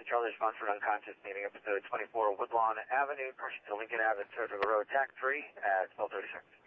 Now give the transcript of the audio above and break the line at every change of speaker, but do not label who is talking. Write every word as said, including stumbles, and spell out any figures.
Taxi Charlie response for an unconscious meeting episode twenty-four Woodlawn Avenue, Crushing to Lincoln Avenue, Surgical Road, T A C three at twelve thirty-six.